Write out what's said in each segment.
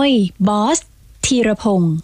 ยบอสธีรพงศ์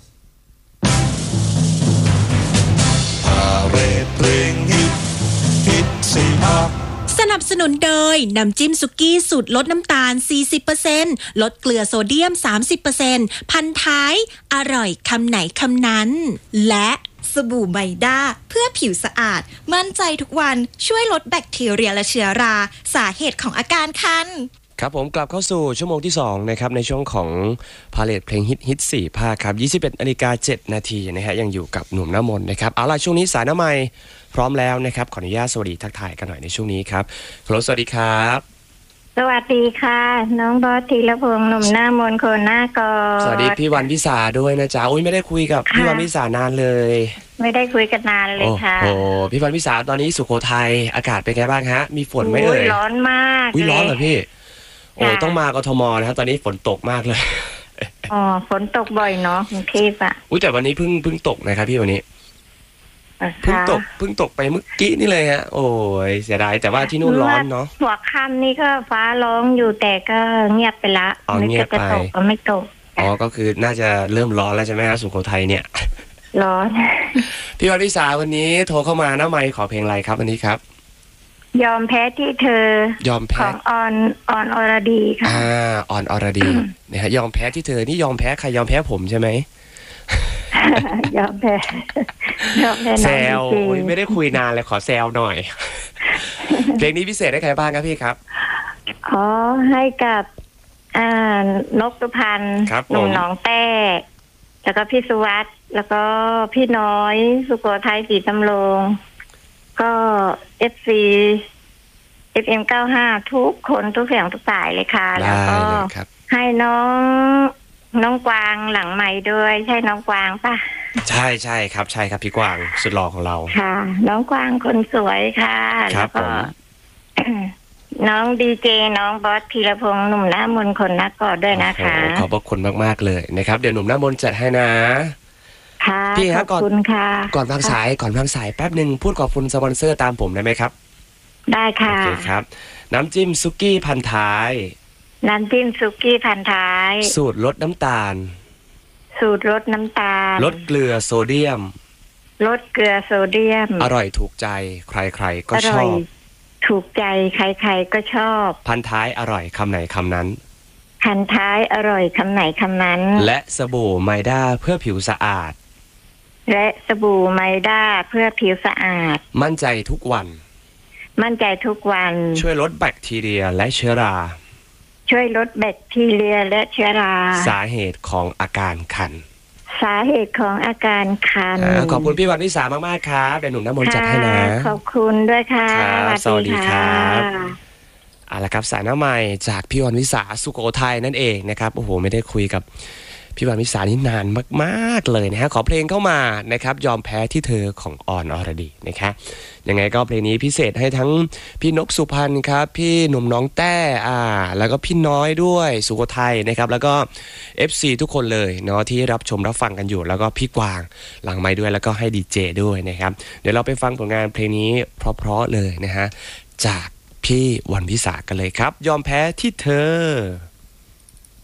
สนับสนุนโดยน้ำจิ้มสุกี้สูตรลดน้ำตาล 40% ลดเกลือโซเดียม 30% พันท้ายอร่อยคำไหนคำนั้นและสบู่ไมด้าเพื่อผิวสะอาดมั่นใจทุกวันช่วยลดแบคทีเรียและเชื้อราสาเหตุของอาการคันครับผมกลับเข้าสู่ชั่วโมงที่2นะครับในช่วงของพาเลทเพลงฮิต4ภาคครับ 21:07 นาทีนะฮะยังอยู่กับหนุ่มน้ำมนต์นะครับเอาล่ะช่วงนี้สายน้ำไมค์พร้อมแล้วนะครับขออนุญาตสวัสดีทักทายกันหน่อยในช่วงนี้ครับฮัลโหลสวัสดีครับสวัสดีค่ะน้องบอสธีรพงษ์หนุ่มหน้ามนต์คนหน้ากอดสวัสดีพี่วันวิสาด้วยนะจ๊ะอุ้ยไม่ได้คุยกับพี่วันวิสานานเลยไม่ได้คุยกันนานเลยค่ะโอ้พี่วันวิสาตอนนี้สุโขทัยอากาศเป็นไงบ้างฮะมีฝนไหมเอ่ยร้อนมากอุ้ยร้อนเหรอพี่โอ้ต้องมากทมนะครับตอนนี้ฝนตกมากเลยอ๋อฝนตกบ่อยเนาะกรุงเทพอ่ะอุ้ยแต่วันนี้เพิ่งตกนะครับพี่วันนี้เพิ่งตกไปเมื่อกี้นี่เลยฮะโอ้ยเสียดายแต่ว่าที่นู่นร้อนเนาะหัวค่ำนี่ก็ฟ้าร้องอยู่แต่ก็เงียบไปละเงียบไปก็ไม่ตกอ๋อก็คือน่าจะเริ่มร้อนแล้วใช่ไหมฮะสุโขทัยเนี่ยร้อนพี่วันวิสาวันนี้โทรเข้ามาหน้าไมค์ขอเพลงอะไรครับวันนี้ครับยอมแพ้ที่เธอยอมแพ้ของออนอรดีค่ะออนอรดีนะฮะยอมแพ้ที่เธอนี่ยอมแพ้ใครยอมแพ้ผมใช่ไหมยอมแพ้แซวไม่ได้คุยนานเลยขอแซวหน่อยเพลงนี้พิเศษให้ใครบ้างครับพี่ครับขอให้กับนกตุพันธ์หนุ่มหนองแต้แล้วก็พี่สุวัสด์แล้วก็พี่น้อยสุโขทัยศรีตำโรงก็FC FM95 ทุกคนทุกเสียงทุกสายเลยค่ะแล้วก็ให้น้องกวางหลังใหม่ด้วยใช่น้องกวางป่ะใช่ครับใช่ครับพี่กวางสุดหล่อของเราค่ะน้องกวางคนสวยค่ะแล้วก็น้องดีเจน้องบอสธีรพงษ์หนุ่มหน้ามนต์คนนักกอดด้วยนะคะขอบพระคุณมากๆเลยนะครับเดี๋ยวหนุ่มหน้ามนต์จัดให้นะค่ะพี่ครับขอบคุณค่ะก่อนวางสายแป๊บนึงพูดขอบคุณสปอนเซอร์ตามผมได้ไหมครับได้ค่ะโอเคครับน้ำจิ้มซุกี้พันท้ายน้ำจิ้มซุกี้พันท้ายสูตรลดน้ำตาลลดเกลือโซเดียมอร่อยถูกใจใครๆก็ชอบถูกใจใครๆก็ชอบพันท้ายอร่อยคำไหนคำนั้นพันท้ายอร่อยคำไหนคำนั้นและสบู่ไมด้าเพื่อผิวสะอาดมั่นใจทุกวันช่วยลดแบคทีเรียและเชื้อราสาเหตุของอาการคันขอบคุณพี่วันวิสามากๆครับเดี๋ยวหนุ่มน้ำมนต์จัดให้นะขอบคุณด้วยค่ะสวัสดีครับเอาละครับสายน้ำใหม่จากพี่วันวิสาสุโขทัยนั่นเองนะครับโอ้โหไม่ได้คุยกับพี่วันวิสานี่นานมากๆเลยนะฮะขอเพลงเข้ามานะครับยอมแพ้ที่เธอของออนอรดีนะครับยังไงก็เพลงนี้พิเศษให้ทั้งพี่นกสุพรรณครับพี่หนุ่มน้องแต้แล้วก็พี่น้อยด้วยสุโขทัยนะครับแล้วก็ FC ทุกคนเลยเนาะที่รับชมรับฟังกันอยู่แล้วก็พี่กวางหลังไมค์ด้วยแล้วก็ให้ดีเจด้วยนะครับเดี๋ยวเราไปฟังผลงานเพลงนี้เพราะๆเลยนะฮะจากพี่วันวิสากันเลยครับยอมแพ้ที่เธอ